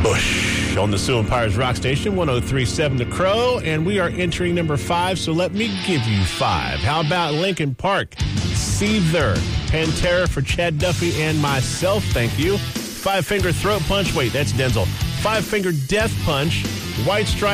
Bush on the Sioux Empires Rock Station, 103.7 The Crow, and we are entering number 5, so let me give you 5. How about Linkin Park, Seether, Pantera for Chad Duffy and myself, thank you. Five Finger Throat Punch, wait, that's Denzel. Five Finger Death Punch, White Stripes.